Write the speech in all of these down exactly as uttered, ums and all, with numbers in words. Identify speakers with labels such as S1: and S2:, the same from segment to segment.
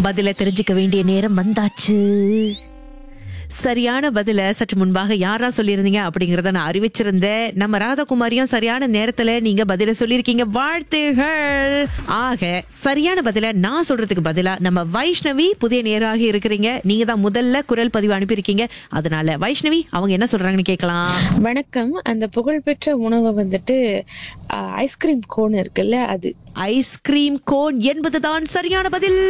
S1: பதில தெரிஞ்சுக்க வேண்டிய நேரம் வந்தாச்சு. சரியான பதில சற்று முன்பாக யாரா சொல்லியிருந்தீங்க அப்படிங்கறத நான் அறிவிச்சிருந்தேன். நம்ம ராதாகுமாரியும் சரியான நேரத்துல நீங்க பதில சொல்லியிருக்கீங்க, வாழ்த்துகள். ஆக சரியான பதில நான் சொல்றதுக்கு பதிலா நம்ம வைஷ்ணவி புதிய நேராக இருக்கிறீங்க. நீங்க தான் முதல்ல குரல் பதிவு அனுப்பியிருக்கீங்க. அதனால வைஷ்ணவி அவங்க என்ன சொல்றாங்கன்னு கேட்கலாம்.
S2: வணக்கம். அந்த புகழ்பெற்ற உணவு வந்துட்டு ஐஸ்கிரீம் கோன் இருக்குல்ல, அது
S1: ஐஸ்கிரீம் கோன் என்பதுதான் சரியான பதில்.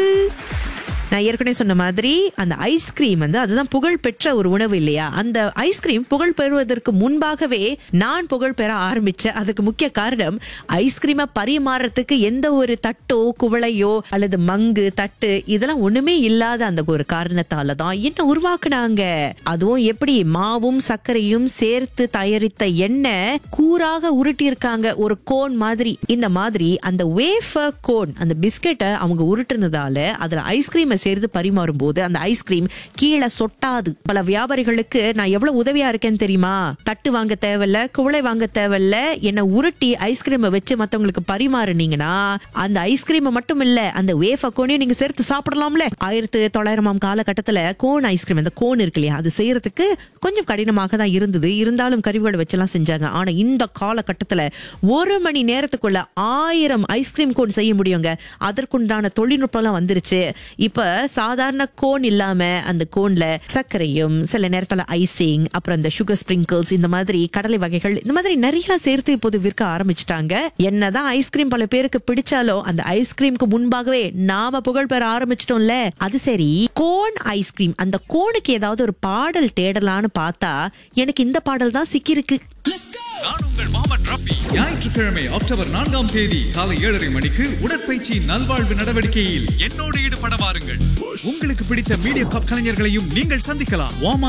S1: நான் ஏற்கனவே சொன்ன மாதிரி அந்த ஐஸ்கிரீம் வந்து அதுதான் புகழ் பெற்ற ஒரு உணவு இல்லையா? அந்த ஐஸ்கிரீம் புகழ் பெறுவதற்கு முன்பாகவே நான் புகழ் பெற ஆரம்பிச்சேன். அதுக்கு முக்கிய காரணம் ஐஸ்கிரீமை பரிமாறத்துக்கு எந்த ஒரு தட்டோ குவளையோ அல்லது மங்கு தட்டு இதெல்லாம் ஒண்ணுமே இல்லாத அந்த ஒரு காரணத்தால தான் என்ன உருவாக்குனாங்க. அதுவும் எப்படி மாவும் சர்க்கரையும் சேர்த்து தயாரித்த எண்ணெய் கூறாக உருட்டி இருக்காங்க, ஒரு கோன் மாதிரி. இந்த மாதிரி அந்த வேஃபர் கோன் அந்த பிஸ்கெட்டை அவங்க உருட்டுனதால அதுல ஐஸ்கிரீமை சேர்த்து பரிமாறும் போது அந்த ஐஸ்கிரீம் கீழே சொட்டாது. பல வியாபாரிகளுக்கு நான் எவ்வளவு உதவியா இருக்கேன்னு தெரியுமா? தட்டு வாங்க தேவையில்ல, குவளை வாங்க தேவையில்ல, என்ன உருட்டி ஐஸ்கிரீமை வச்சு மத்தவங்களுக்கு பரிமாறுனீங்கன்னா அந்த ஐஸ்கிரீமை மட்டும் இல்ல அந்த வேஃபர் கோனையும் நீங்க சேர்த்து சாப்பிடலாம்ல. ஆயிரத்தி தொள்ளாயிரமாம் காலகட்டத்துல கோன் ஐஸ்கிரீம் அந்த கோன் இருக்கு இல்லையா, அது செய்யறதுக்கு கொஞ்சம் கடினமாக தான் இருந்தது. இருந்தாலும் கருவிகளை வச்செல்லாம் செஞ்சாங்க. ஆனா இந்த காலகட்டத்துல ஒரு மணி நேரத்துக்குள்ள ஆயிரம் ஐஸ்கிரீம் கோன் செய்ய முடியுங்க. அதற்குண்டான தொழில்நுட்பம் எல்லாம் வந்துருச்சு. இப்ப சாதாரண கோன் இல்லாம அந்த கோன்ல சர்க்கரையும் சில நேரத்துல ஐசிங், அப்புறம் இந்த சுகர் ஸ்பிரிங்கிள்ஸ், இந்த மாதிரி கடலை வகைகள், இந்த மாதிரி நிறைய சேர்த்து இப்போது விற்க ஆரம்பிச்சுட்டாங்க. என்னதான் ஐஸ்கிரீம் பல பேருக்கு பிடிச்சாலும் அந்த ஐஸ்கிரீமுக்கு முன்பாகவே நாம புகழ் பெற ஆரம்பிச்சிட்டோம்ல. அது சரி, கோன் ஐஸ்கிரீம் அந்த கோனுக்கு ஏதாவது ஒரு பாடல் தேடலான்னு பார்த்தா எனக்கு இந்த பாடல் தான் சிக்கிருக்கு.
S3: நான் உங்கள் முகமது ரஃபி. ஞாயிற்றுக்கிழமை அக்டோபர் நான்காம் தேதி காலை ஏழரை மணிக்கு உடற்பயிற்சி நல்வாழ்வு நடவடிக்கையில் என்னோடு ஈடுபட வாருங்கள். உங்களுக்கு பிடித்த மீடியா கலைஞர்களையும் நீங்கள் சந்திக்கலாம்.